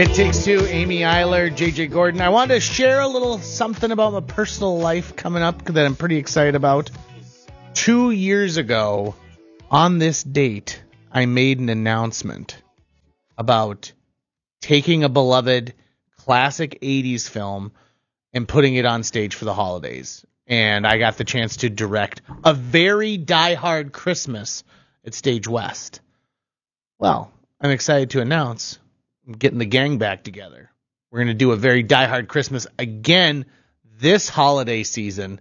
It Takes Two, Amy Eiler, JJ Gordon. I wanted to share a little something about my personal life coming up that I'm pretty excited about. 2 years ago, on this date, I made an announcement about taking a beloved classic 80s film and putting it on stage for the holidays. And I got the chance to direct a very die-hard Christmas at Stage West. Well, I'm excited to announce I'm getting the gang back together. We're going to do a very die-hard Christmas again this holiday season.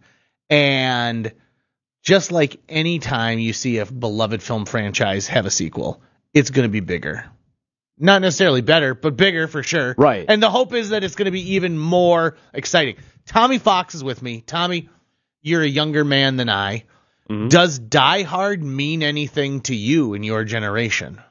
And just like any time you see a beloved film franchise have a sequel, it's going to be bigger. Not necessarily better, but bigger for sure. Right. And the hope is that it's going to be even more exciting. Tommy Fox is with me. Tommy, you're a younger man than I. Mm-hmm. Does Die Hard mean anything to you in your generation?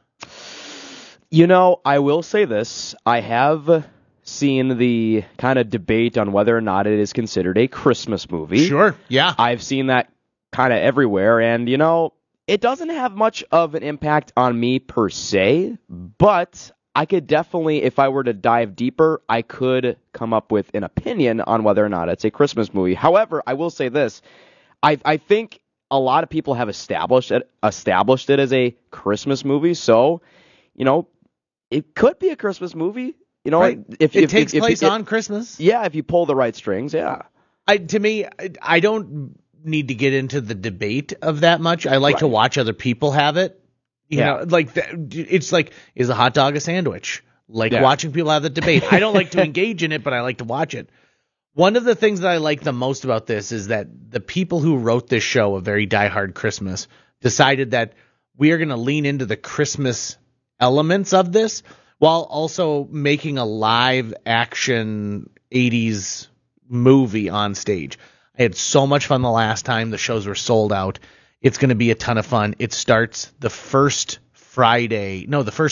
You know, I will say this. I have seen the kind of debate on whether or not it is considered a Christmas movie. Sure, yeah. I've seen that kind of everywhere, and, you know, it doesn't have much of an impact on me per se, but I could definitely, if I were to dive deeper, I could come up with an opinion on whether or not it's a Christmas movie. However, I will say this. I think a lot of people have established it as a Christmas movie, so, you know, it could be a Christmas movie. You know, right. If it takes place on Christmas. Yeah, if you pull the right strings, yeah. To me, I don't need to get into the debate of that much. I like to watch other people have it. You know, like it's like, is a hot dog a sandwich? Like watching people have the debate. I don't like to engage in it, but I like to watch it. One of the things that I like the most about this is that the people who wrote this show, A Very Die Hard Christmas, decided that we are going to lean into the Christmas elements of this while also making a live action 80s movie on stage. I had so much fun the last time. The shows were sold out. It's going to be a ton of fun. It starts the first Thursday,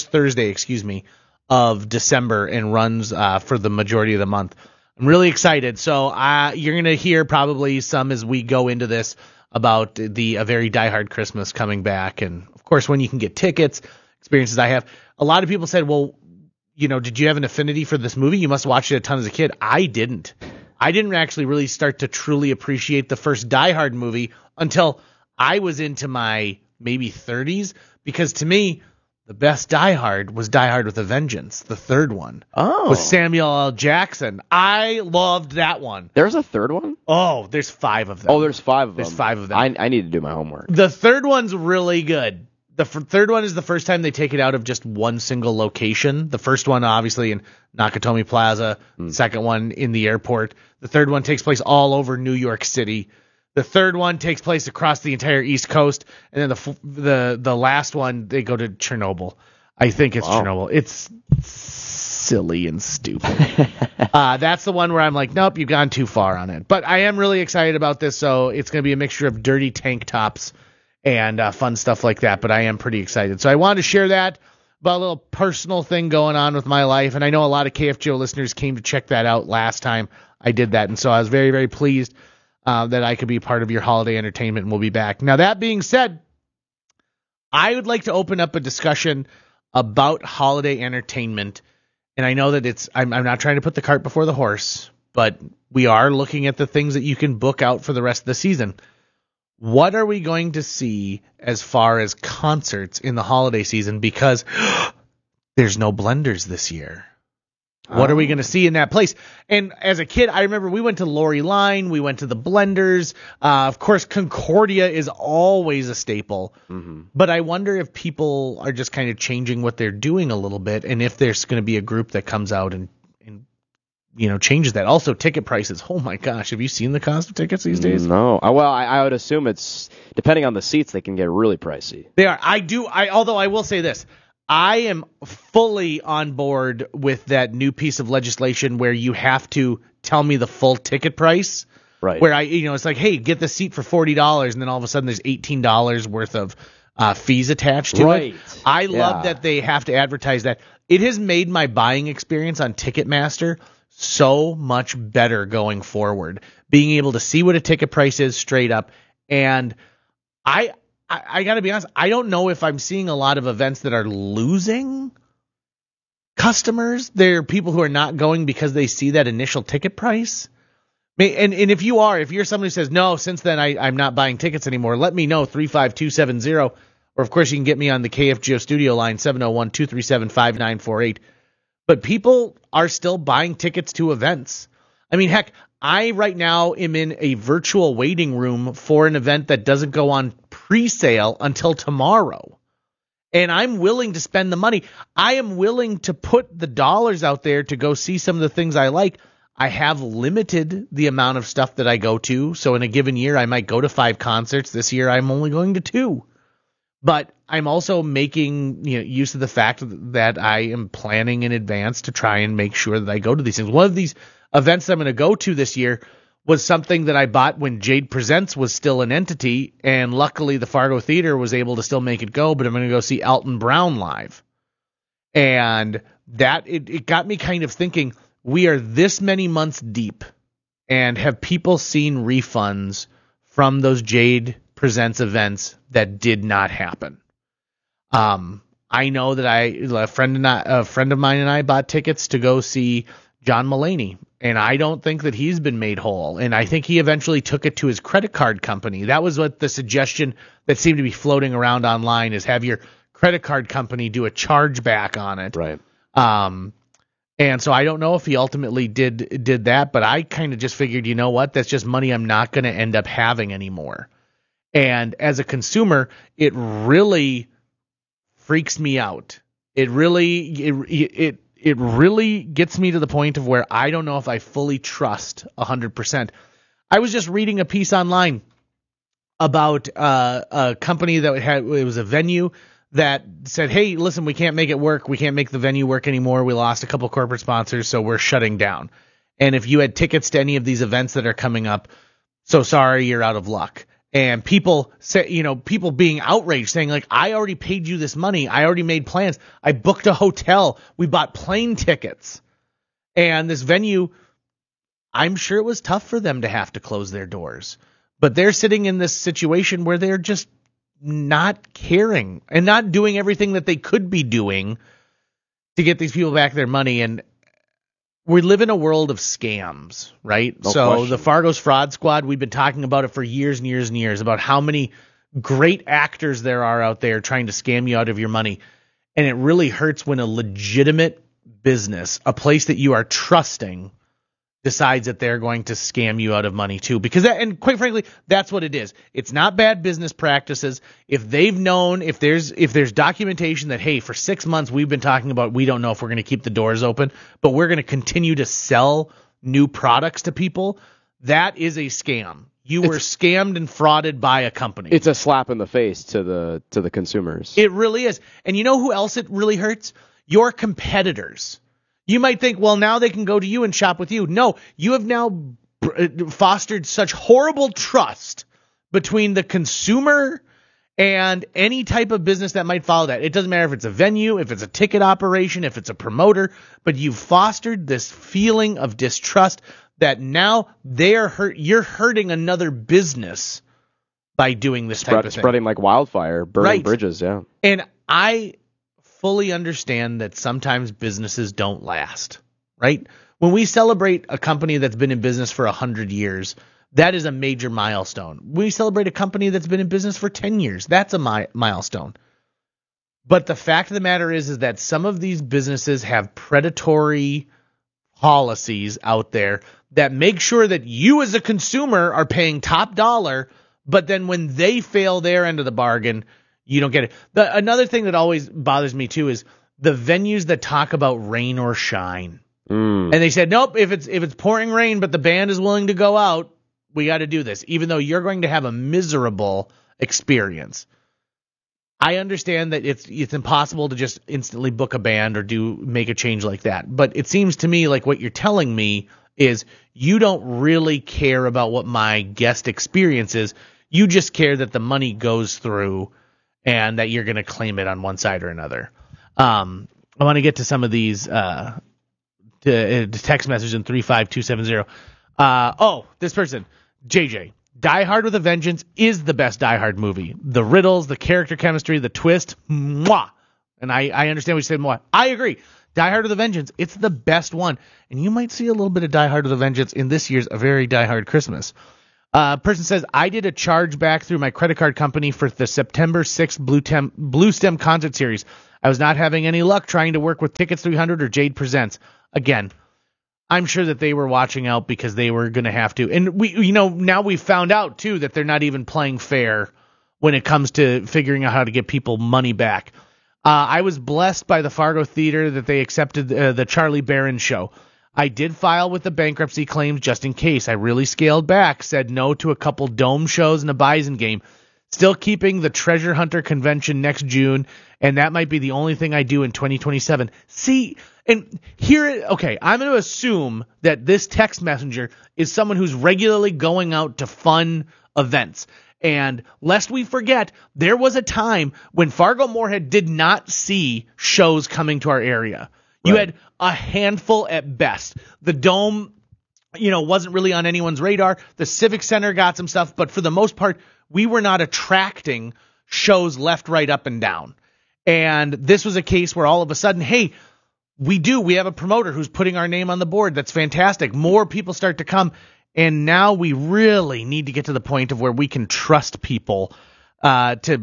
of December and runs for the majority of the month. I'm really excited. So you're going to hear probably some as we go into this about A Very Die Hard Christmas coming back. And, of course, when you can get tickets, experiences I have. A lot of people said, well, you know, did you have an affinity for this movie? You must have watched it a ton as a kid. I didn't actually really start to truly appreciate the first Die Hard movie until I was into my maybe 30s, because to me, the best Die Hard was Die Hard with a Vengeance, the third one. Oh. With Samuel L. Jackson. I loved that one. There's a third one? Oh, there's 5 of them. Oh, there's 5 of them. There's 5 of them. I need to do my homework. The third one's really good. The third one is the first time they take it out of just one single location. The first one, obviously, in Nakatomi Plaza. Second one in the airport. The third one takes place all over New York City. The third one takes place across the entire East Coast. And then the last one, they go to Chernobyl. I think it's Chernobyl. It's silly and stupid. That's the one where I'm like, nope, you've gone too far on it. But I am really excited about this. So it's going to be a mixture of dirty tank tops and fun stuff like that, but I am pretty excited. So I wanted to share that about a little personal thing going on with my life, and I know a lot of KFGO listeners came to check that out last time I did that, and so I was very, very pleased that I could be part of your holiday entertainment, and we'll be back. Now, that being said, I would like to open up a discussion about holiday entertainment, and I know that I'm not trying to put the cart before the horse, but we are looking at the things that you can book out for the rest of the season. What are we going to see as far as concerts in the holiday season? Because there's no Blenders this year. What are we going to see in that place? And as a kid, I remember we went to Lori Line. We went to the Blenders. Of course, Concordia is always a staple. Mm-hmm. But I wonder if people are just kind of changing what they're doing a little bit, and if there's going to be a group that comes out and changes that. Also, ticket prices. Oh my gosh, have you seen the cost of tickets these days? No. Well, I would assume it's depending on the seats, they can get really pricey. They are. Although I will say this, I am fully on board with that new piece of legislation where you have to tell me the full ticket price. Right. Where it's like, hey, get the seat for $40, and then all of a sudden there's $18 worth of fees attached to it. I love that they have to advertise that. It has made my buying experience on Ticketmaster so much better going forward, being able to see what a ticket price is straight up. And I got to be honest, I don't know if I'm seeing a lot of events that are losing customers. They're people who are not going because they see that initial ticket price. And if you're somebody who says, no, since then I'm not buying tickets anymore, let me know, 35270. Or, of course, you can get me on the KFGO studio line, 701-237-5948. But people are still buying tickets to events. I mean, heck, I right now am in a virtual waiting room for an event that doesn't go on pre-sale until tomorrow. And I'm willing to spend the money. I am willing to put the dollars out there to go see some of the things I like. I have limited the amount of stuff that I go to. So in a given year, I might go to 5 concerts. This year, I'm only going to 2. But I'm also making use of the fact that I am planning in advance to try and make sure that I go to these things. One of these events that I'm going to go to this year was something that I bought when Jade Presents was still an entity, and luckily the Fargo Theater was able to still make it go, but I'm going to go see Alton Brown live. And that it got me kind of thinking, we are this many months deep, and have people seen refunds from those Jade Presents events that did not happen? I know that a friend of mine and I bought tickets to go see John Mulaney, and I don't think that he's been made whole. And I think he eventually took it to his credit card company. That was what the suggestion that seemed to be floating around online is, have your credit card company do a chargeback on it. Right. And so I don't know if he ultimately did that, but I kind of just figured, you know what, that's just money I'm not going to end up having anymore. And as a consumer, it really freaks me out. It really gets me to the point of where I don't know if I fully trust 100%. I was just reading a piece online about a company that it was a venue that said, hey, listen, we can't make it work. We can't make the venue work anymore. We lost a couple corporate sponsors, so we're shutting down. And if you had tickets to any of these events that are coming up, so sorry, you're out of luck. And people say, people being outraged, saying like, I already paid you this money. I already made plans. I booked a hotel. We bought plane tickets. And this venue, I'm sure it was tough for them to have to close their doors. But they're sitting in this situation where they're just not caring and not doing everything that they could be doing to get these people back their money. And we live in a world of scams, right? No so question. The Fargo's Fraud Squad, we've been talking about it for years and years and years, about how many great actors there are out there trying to scam you out of your money. And it really hurts when a legitimate business, a place that you are trusting, decides that they're going to scam you out of money too. Because and quite frankly, that's what it is. It's not bad business practices. If they've known, if there's documentation that, hey, for 6 months we've been talking about, we don't know if we're going to keep the doors open, but we're going to continue to sell new products to people, that is a scam. You were scammed and frauded by a company. It's a slap in the face to the consumers. It really is. And you know who else it really hurts? Your competitors. You might think, well, now they can go to you and shop with you. No, you have now fostered such horrible trust between the consumer and any type of business that might follow that. It doesn't matter if it's a venue, if it's a ticket operation, if it's a promoter, but you've fostered this feeling of distrust that now you're hurting another business by doing this type of thing. Spreading like wildfire, burning bridges, yeah. And I fully understand that sometimes businesses don't last, right? When we celebrate a company that's been in business for 100 years, that is a major milestone. We celebrate a company that's been in business for 10 years. That's a milestone. But the fact of the matter is that some of these businesses have predatory policies out there that make sure that you as a consumer are paying top dollar, but then when they fail their end of the bargain, you don't get it. Another thing that always bothers me too is the venues that talk about rain or shine. And they said, nope, if it's pouring rain, but the band is willing to go out, we got to do this, even though you're going to have a miserable experience. I understand that it's impossible to just instantly book a band or make a change like that. But it seems to me like what you're telling me is you don't really care about what my guest experience is. You just care that the money goes through and that you're going to claim it on one side or another. I want to get to some of these text messages in 35270. This person, JJ. Die Hard with a Vengeance is the best Die Hard movie. The riddles, the character chemistry, the twist, mwah. And I understand what you said, mwah. I agree. Die Hard with a Vengeance. It's the best one. And you might see a little bit of Die Hard with a Vengeance in this year's A Very Die Hard Christmas. Person says, I did a charge back through my credit card company for the September 6th Blue Stem concert series. I was not having any luck trying to work with Tickets 300 or Jade Presents. Again, I'm sure that they were watching out because they were going to have to. And now we've found out too that they're not even playing fair when it comes to figuring out how to get people money back. I was blessed by the Fargo Theater that they accepted the Charlie Barron show. I did file with the bankruptcy claims just in case. I really scaled back, said no to a couple dome shows and a Bison game. Still keeping the Treasure Hunter convention next June, and that might be the only thing I do in 2027. See, and here, okay, I'm going to assume that this text messenger is someone who's regularly going out to fun events. And lest we forget, there was a time when Fargo Moorhead did not see shows coming to our area. You had a handful at best. The Dome, wasn't really on anyone's radar. The Civic Center got some stuff, but for the most part, we were not attracting shows left, right, up, and down. And this was a case where all of a sudden, hey, we have a promoter who's putting our name on the board. That's fantastic. More people start to come. And now we really need to get to the point of where we can trust people to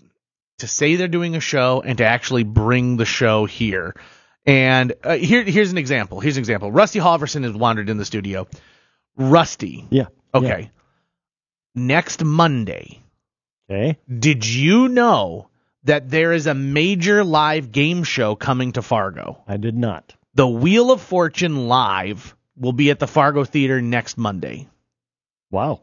say they're doing a show and to actually bring the show here. And here's an example. Rusty Halverson has wandered in the studio. Rusty. Yeah. Okay. Yeah. Next Monday. Okay. Did you know that there is a major live game show coming to Fargo? I did not. The Wheel of Fortune Live will be at the Fargo Theater next Monday. Wow.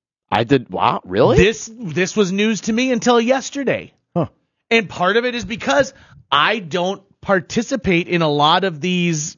Wow, really? This was news to me until yesterday. Huh. And part of it is because I don't participate in a lot of these.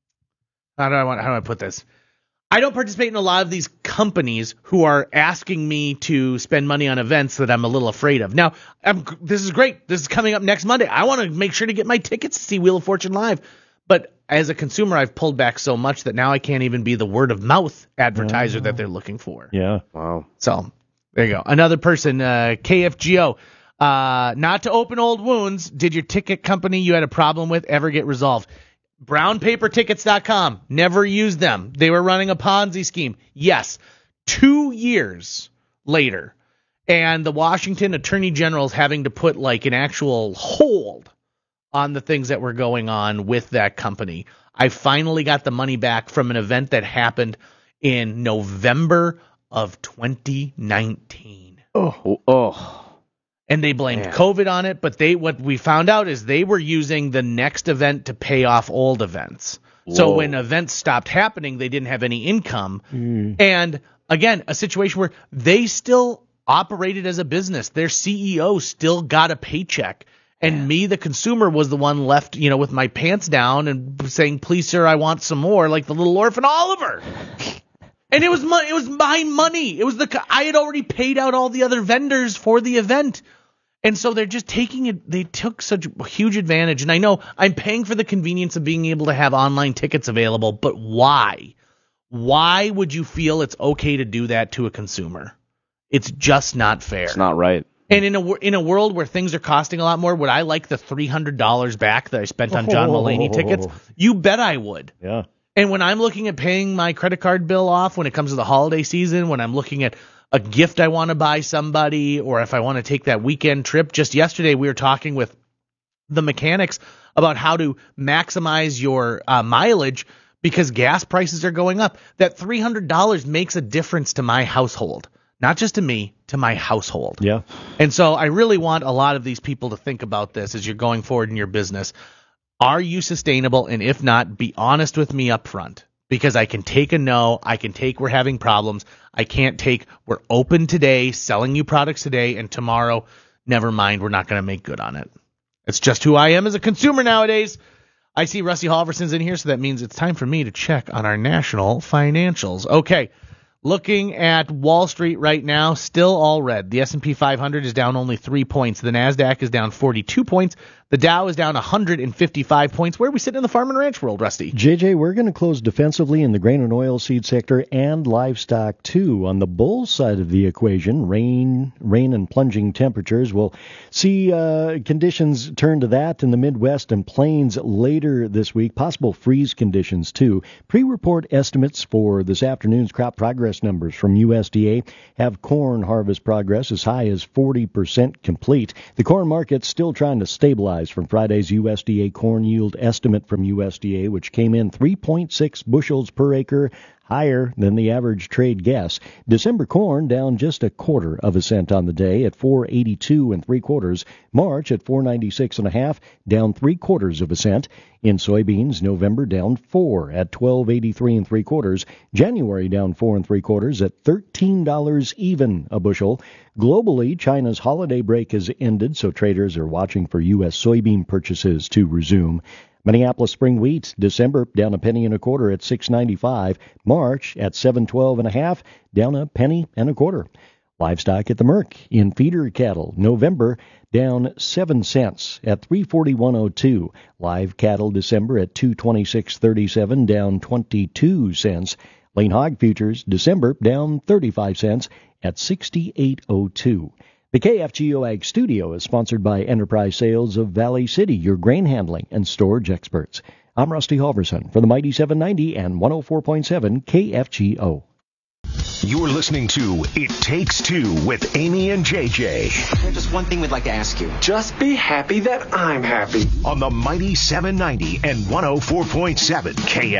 How do I put this? I don't participate in a lot of these companies who are asking me to spend money on events that I'm a little afraid of. Now, this is great. This is coming up next Monday. I want to make sure to get my tickets to see Wheel of Fortune live. But as a consumer, I've pulled back so much that now I can't even be the word of mouth advertiser that they're looking for. Yeah. Wow. So there you go. Another person, KFGO. Not to open old wounds, did your ticket company you had a problem with ever get resolved? Brownpapertickets.com. Never used them. They were running a Ponzi scheme. Yes. 2 years later, and the Washington Attorney General is having to put like an actual hold on the things that were going on with that company. I finally got the money back from an event that happened in November of 2019. Oh. And they blamed COVID on it, but what we found out is they were using the next event to pay off old events. Whoa. So when events stopped happening, they didn't have any income. And again, a situation where they still operated as a business. Their CEO still got a paycheck. And me, the consumer, was the one left, with my pants down and saying, please, sir, I want some more, like the little orphan Oliver. And it was my money. I had already paid out all the other vendors for the event. And so they're just taking it. They took such huge advantage. And I know I'm paying for the convenience of being able to have online tickets available, but why? Why would you feel it's okay to do that to a consumer? It's just not fair. It's not right. And in a world where things are costing a lot more, would I like the $300 back that I spent on John Mulaney tickets? You bet I would. Yeah. And when I'm looking at paying my credit card bill off when it comes to the holiday season, when I'm looking at a gift I want to buy somebody, or if I want to take that weekend trip, just yesterday we were talking with the mechanics about how to maximize your mileage because gas prices are going up. That $300 makes a difference to my household. Not just to me, to my household. Yeah. And so I really want a lot of these people to think about this as you're going forward in your business. Are you sustainable? And if not, be honest with me up front. Because I can take a no, I can take we're having problems. I can't take we're open today, selling you products today, and tomorrow, never mind, we're not going to make good on it. It's just who I am as a consumer nowadays. I see Rusty Halverson's in here, so that means it's time for me to check on our national financials. Okay. Looking at Wall Street right now, still all red. The S&P 500 is down only 3 points. The NASDAQ is down 42 points. The Dow is down 155 points. Where are we sitting in the farm and ranch world, Rusty? JJ, we're going to close defensively in the grain and oilseed sector and livestock, too. On the bull side of the equation, rain and plunging temperatures. We'll see conditions turn to that in the Midwest and Plains later this week. Possible freeze conditions, too. Pre-report estimates for this afternoon's crop progress numbers from USDA have corn harvest progress as high as 40% complete. The corn market's still trying to stabilize from Friday's USDA corn yield estimate from USDA, which came in 3.6 bushels per acre higher than the average trade guess. December corn down just 1/4 cent on the day at 4.82 3/4. March at 4.96 down 3/4 cent. In soybeans, November down 4 at 12.83 3/4. January down 4 3/4 at $13 even a bushel. Globally, China's holiday break has ended, so traders are watching for U.S. soybean purchases to resume. Minneapolis spring wheat, December down 1.25 at 6.95. March at 7.12 down 1.25. Livestock at the Merc in feeder cattle, November down 7 cents at 341.02. Live cattle December at 226.37 down 22 cents. Lean hog futures December down 35 cents at 68.02. The KFGO Ag Studio is sponsored by Enterprise Sales of Valley City, your grain handling and storage experts. I'm Rusty Halverson for the Mighty 790 and 104.7 KFGO. You're listening to It Takes Two with Amy and JJ. There's just one thing we'd like to ask you. Just be happy that I'm happy. On the Mighty 790 and 104.7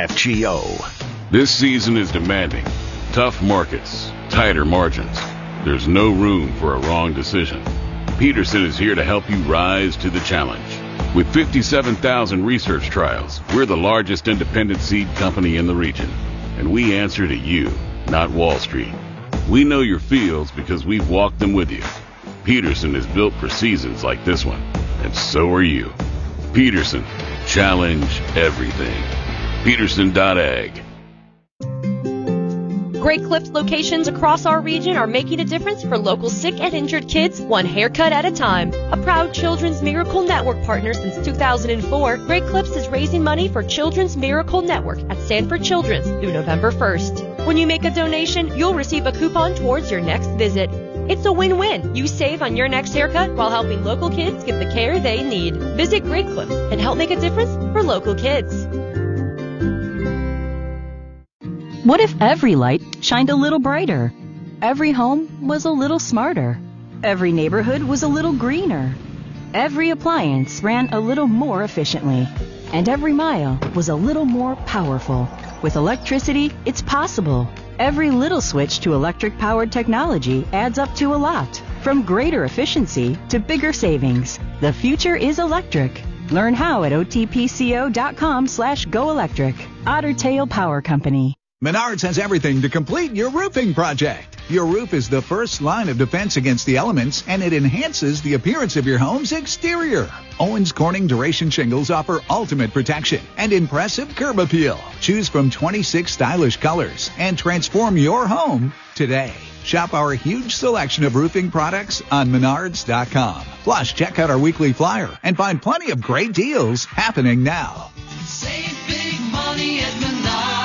KFGO. This season is demanding. Tough markets, tighter margins. There's no room for a wrong decision. Peterson is here to help you rise to the challenge. With 57,000 research trials, we're the largest independent seed company in the region. And we answer to you, not Wall Street. We know your fields because we've walked them with you. Peterson is built for seasons like this one, and so are you. Peterson, challenge everything. Peterson.ag. Great Clips locations across our region are making a difference for local sick and injured kids, one haircut at a time. A proud Children's Miracle Network partner since 2004, Great Clips is raising money for Children's Miracle Network at Sanford Children's through November 1st. When you make a donation, you'll receive a coupon towards your next visit. It's a win-win. You save on your next haircut while helping local kids get the care they need. Visit Great Clips and help make a difference for local kids. What if every light shined a little brighter? Every home was a little smarter. Every neighborhood was a little greener. Every appliance ran a little more efficiently. And every mile was a little more powerful. With electricity, it's possible. Every little switch to electric-powered technology adds up to a lot. From greater efficiency to bigger savings. The future is electric. Learn how at otpco.com/goelectric. Otter Tail Power Company. Menards has everything to complete your roofing project. Your roof is the first line of defense against the elements, and it enhances the appearance of your home's exterior. Owens Corning Duration Shingles offer ultimate protection and impressive curb appeal. Choose from 26 stylish colors and transform your home today. Shop our huge selection of roofing products on Menards.com. Plus, check out our weekly flyer and find plenty of great deals happening now. Save big money at Menards.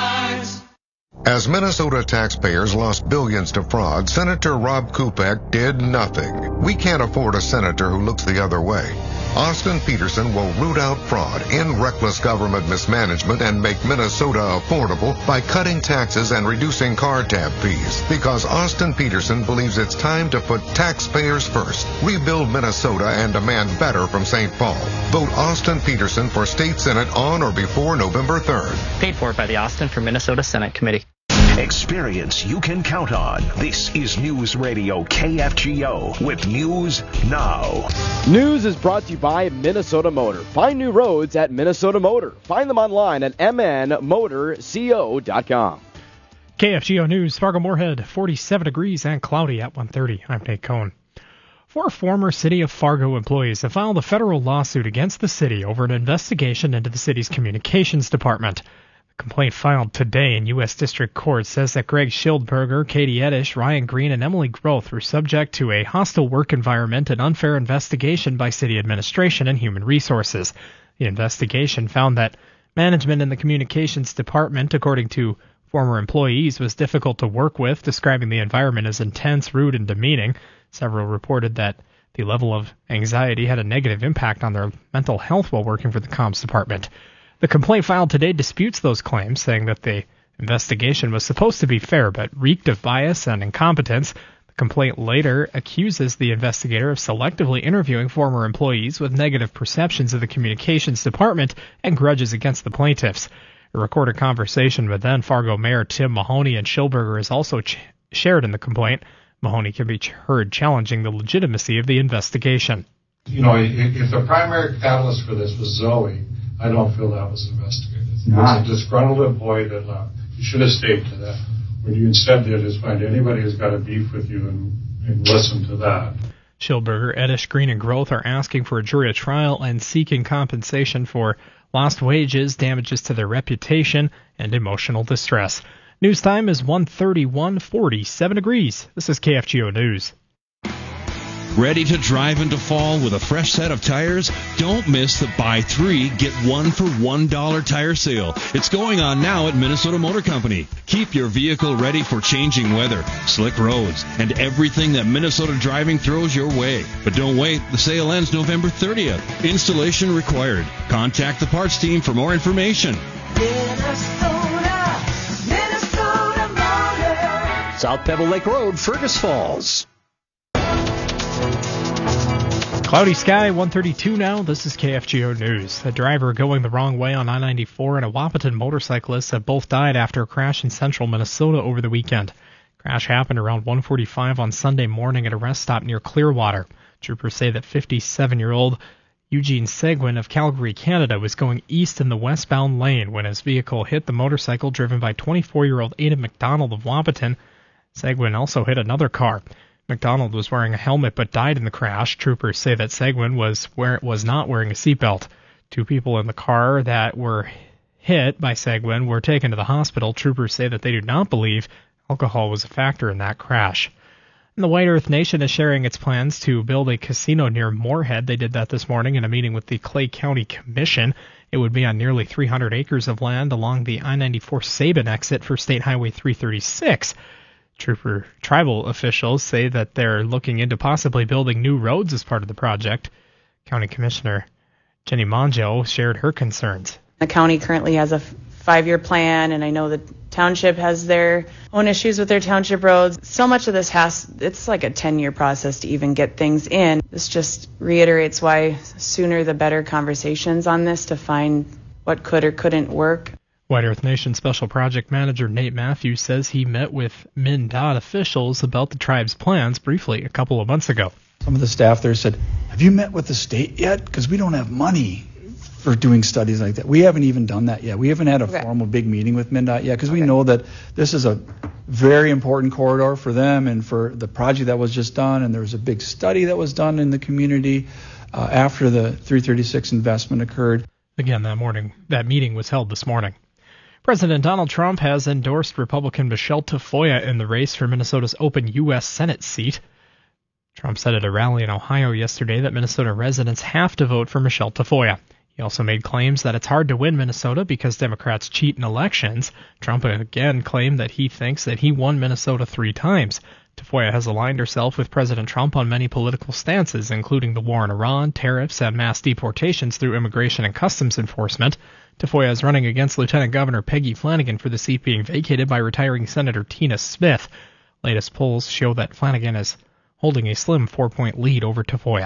As Minnesota taxpayers lost billions to fraud, Senator Rob Kupek did nothing. We can't afford a senator who looks the other way. Austin Peterson will root out fraud, end reckless government mismanagement, and make Minnesota affordable by cutting taxes and reducing car tab fees. Because Austin Peterson believes it's time to put taxpayers first, rebuild Minnesota, and demand better from St. Paul. Vote Austin Peterson for State Senate on or before November 3rd. Paid for by the Austin for Minnesota Senate Committee. Experience you can count on. This is News Radio KFGO with News Now. News is brought to you by Minnesota Motor. Find new roads at Minnesota Motor. Find them online at mnmotorco.com. KFGO News, Fargo-Moorhead, 47 degrees and cloudy at 1:30. I'm Nate Cohn. 4 former City of Fargo employees have filed a federal lawsuit against the city over an investigation into the city's communications department. The complaint filed today in U.S. District Court says that Greg Schildberger, Katie Edish, Ryan Green, and Emily Groth were subject to a hostile work environment and unfair investigation by city administration and human resources. The investigation found that management in the communications department, according to former employees, was difficult to work with, describing the environment as intense, rude, and demeaning. Several reported that the level of anxiety had a negative impact on their mental health while working for the comms department. The complaint filed today disputes those claims, saying that the investigation was supposed to be fair but reeked of bias and incompetence. The complaint later accuses the investigator of selectively interviewing former employees with negative perceptions of the communications department and grudges against the plaintiffs. A recorded conversation with then Fargo Mayor Tim Mahoney and Schildberger is also shared in the complaint. Mahoney can be heard challenging the legitimacy of the investigation. You know, if the primary catalyst for this was Zoe, I don't feel that was investigated. It was a disgruntled employee that left. You should have stayed to that. What you instead did is find anybody who's got a beef with you and listen to that. Schildberger, Edish, Green, and Groth are asking for a jury trial and seeking compensation for lost wages, damages to their reputation, and emotional distress. News time is 1:31, 47 degrees. This is KFGO News. Ready to drive into fall with a fresh set of tires? Don't miss the Buy 3, Get 1 for $1 tire sale. It's going on now at Minnesota Motor Company. Keep your vehicle ready for changing weather, slick roads, and everything that Minnesota driving throws your way. But don't wait, the sale ends November 30th. Installation required. Contact the parts team for more information. Minnesota Motor. South Pebble Lake Road, Fergus Falls. Cloudy sky, 1:32 now. This is KFGO News. A driver going the wrong way on I-94 and a Wahpeton motorcyclist have both died after a crash in central Minnesota over the weekend. Crash happened around 1:45 on Sunday morning at a rest stop near Clearwater. Troopers say that 57-year-old Eugene Seguin of Calgary, Canada, was going east in the westbound lane when his vehicle hit the motorcycle driven by 24-year-old Ada McDonald of Wahpeton. Seguin also hit another car. McDonald was wearing a helmet but died in the crash. Troopers say that Seguin was not wearing a seatbelt. Two people in the car that were hit by Seguin were taken to the hospital. Troopers say that they do not believe alcohol was a factor in that crash. And the White Earth Nation is sharing its plans to build a casino near Moorhead. They did that this morning in a meeting with the Clay County Commission. It would be on nearly 300 acres of land along the I-94 Sabin exit for State Highway 336. Tribal officials say that they're looking into possibly building new roads as part of the project. County Commissioner Jenny Monjo shared her concerns. The county currently has a 5-year plan, and I know the township has their own issues with their township roads. So much of this it's like a 10-year process to even get things in. This just reiterates why sooner the better conversations on this to find what could or couldn't work. White Earth Nation Special Project Manager Nate Matthews says he met with MnDOT officials about the tribe's plans briefly a couple of months ago. Some of the staff there said, "Have you met with the state yet? Because we don't have money for doing studies like that." We haven't even done that yet. We haven't had a formal big meeting with MnDOT yet because we know that this is a very important corridor for them and for the project that was just done. And there was a big study that was done in the community after the 336 investment occurred. Again, that meeting was held this morning. President Donald Trump has endorsed Republican Michelle Tafoya in the race for Minnesota's open U.S. Senate seat. Trump said at a rally in Ohio yesterday that Minnesota residents have to vote for Michelle Tafoya. He also made claims that it's hard to win Minnesota because Democrats cheat in elections. Trump again claimed that he thinks that he won Minnesota 3 times. Tafoya has aligned herself with President Trump on many political stances, including the war in Iran, tariffs, and mass deportations through immigration and customs enforcement. Tafoya is running against Lieutenant Governor Peggy Flanagan for the seat being vacated by retiring Senator Tina Smith. Latest polls show that Flanagan is holding a slim 4-point lead over Tafoya.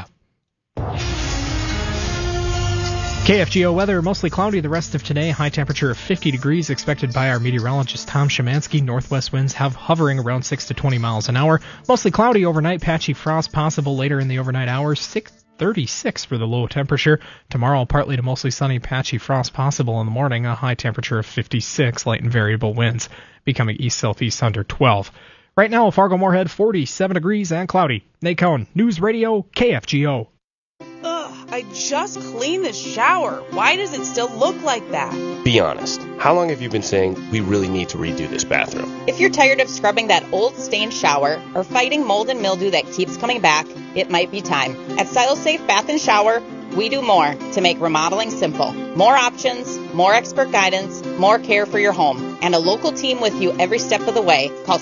KFGO weather, mostly cloudy the rest of today. High temperature of 50 degrees expected by our meteorologist Tom Szymanski. Northwest winds hovering around 6 to 20 miles an hour. Mostly cloudy overnight. Patchy frost possible later in the overnight hours. 36 for the low temperature. Tomorrow, partly to mostly sunny, patchy frost possible in the morning. A high temperature of 56. Light and variable winds becoming east-southeast under 12. Right now, Fargo Moorhead, 47 degrees and cloudy. Nate Cohn, News Radio, KFGO. I just cleaned the shower. Why does it still look like that? Be honest. How long have you been saying we really need to redo this bathroom? If you're tired of scrubbing that old stained shower or fighting mold and mildew that keeps coming back, it might be time. At SiloSafe Bath and Shower, we do more to make remodeling simple. More options, more expert guidance, more care for your home, and a local team with you every step of the way. Call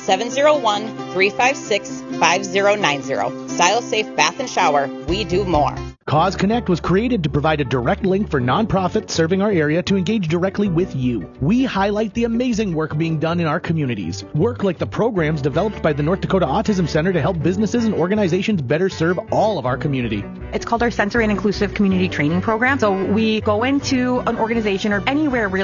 701-356-5090. SiloSafe Bath and Shower, we do more. Cause Connect was created to provide a direct link for nonprofits serving our area to engage directly with you. We highlight the amazing work being done in our communities. Work like the programs developed by the North Dakota Autism Center to help businesses and organizations better serve all of our community. It's called our Sensory and Inclusive Community Training Program. So we go into an organization or anywhere really